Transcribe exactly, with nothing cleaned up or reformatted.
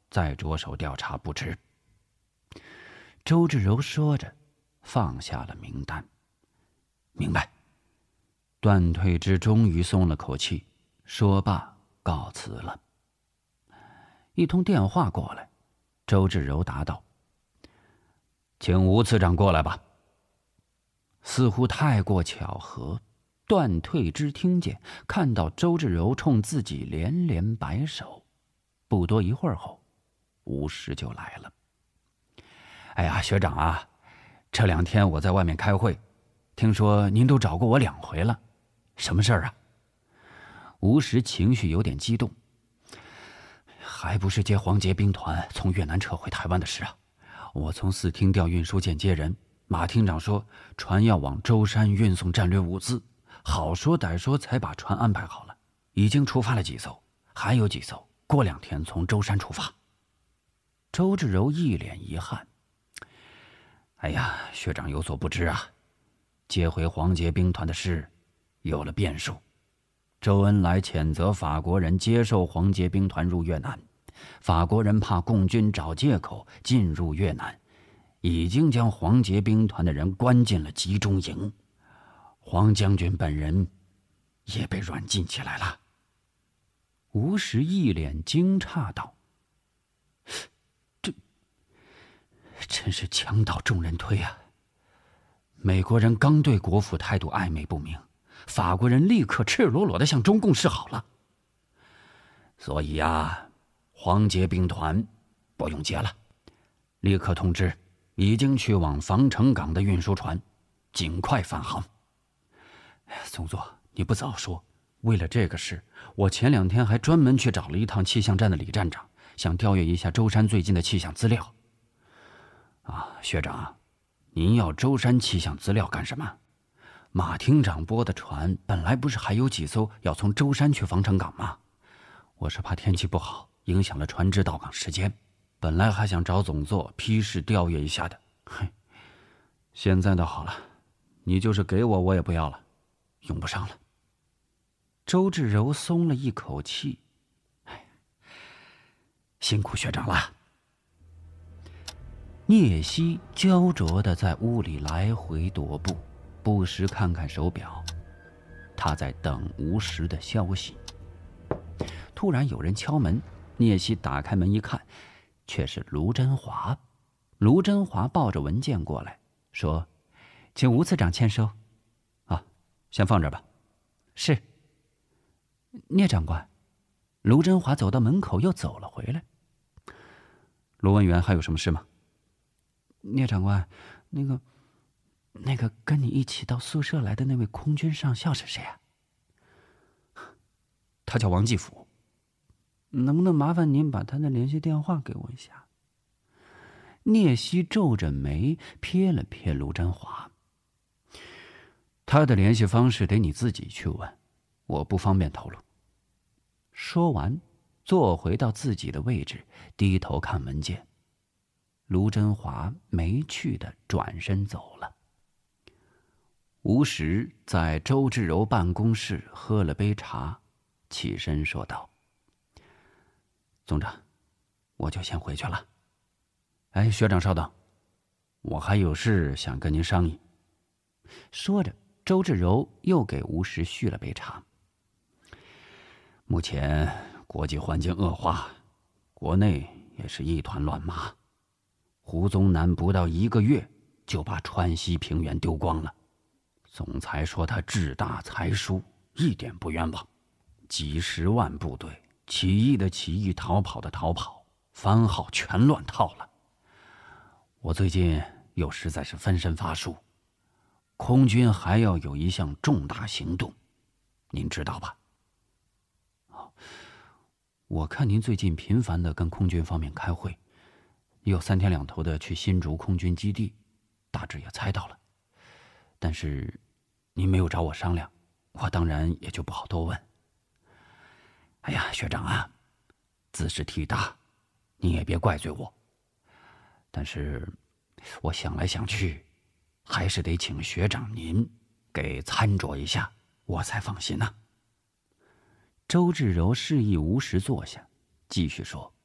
再着手调查不迟。周志柔说着，放下了名单。明白。段退之终于松了口气，说罢告辞了。一通电话过来，周志柔答道：“请吴次长过来吧。”似乎太过巧合，段退之听见，看到周志柔冲自己连连摆手。不多一会儿后，吴石就来了。哎呀，学长啊，这两天我在外面开会，听说您都找过我两回了，什么事儿啊？吴石情绪有点激动。还不是接黄捷兵团从越南撤回台湾的事啊！我从四厅调运输舰接人，马厅长说船要往舟山运送战略物资，好说歹说才把船安排好了，已经出发了几艘，还有几艘过两天从舟山出发。周志柔一脸遗憾。哎呀，学长有所不知啊，接回黄捷兵团的事有了变数。周恩来谴责法国人接受黄捷兵团入越南，法国人怕共军找借口进入越南，已经将黄捷兵团的人关进了集中营，黄将军本人也被软禁起来了。吴石一脸惊诧道：“这真是墙倒众人推啊！美国人刚对国府态度暧昧不明，法国人立刻赤裸裸地向中共示好了。所以啊，黄捷兵团不用接了，立刻通知已经去往防城港的运输船尽快返航。总座，你不早说，为了这个事，我前两天还专门去找了一趟气象站的李站长，想调阅一下舟山最近的气象资料。啊，学长，您要舟山气象资料干什么？马厅长拨的船本来不是还有几艘要从舟山去防城港吗？我是怕天气不好影响了船只到港时间，本来还想找总座批示调阅一下的。嘿，现在倒好了，你就是给我我也不要了，用不上了。周志柔松了一口气，哎，辛苦学长了。聂曦焦灼地在屋里来回踱步，不时看看手表，他在等吴石的消息。突然有人敲门，聂曦打开门一看，却是卢真华。卢真华抱着文件过来，说：“请吴次长签收。”啊，先放这儿吧。是。聂长官。卢真华走到门口又走了回来。卢文元还有什么事吗？聂长官，那个那个跟你一起到宿舍来的那位空军上校是谁啊？他叫王继甫。能不能麻烦您把他的联系电话给我一下？聂曦皱着眉瞥了瞥卢真华。他的联系方式得你自己去问，我不方便透露。说完，坐回到自己的位置，低头看文件。卢真华没趣地转身走了。吴石在周志柔办公室喝了杯茶，起身说道：“总长，我就先回去了。哎，学长稍等，我还有事想跟您商议。”说着，周志柔又给吴石续了杯茶。目前国际环境恶化，国内也是一团乱麻。胡宗南不到一个月就把川西平原丢光了，总裁说他志大才疏，一点不冤枉。几十万部队，起义的起义，逃跑的逃跑，番号全乱套了。我最近又实在是分身乏术，空军还要有一项重大行动，您知道吧？哦，我看您最近频繁地跟空军方面开会，又三天两头的去新竹空军基地，大致也猜到了。但是您没有找我商量，我当然也就不好多问。哎呀，学长啊，兹事体大，你也别怪罪我。但是我想来想去，还是得请学长您给参酌一下，我才放心呐。周志柔示意吴石坐下，继续说：“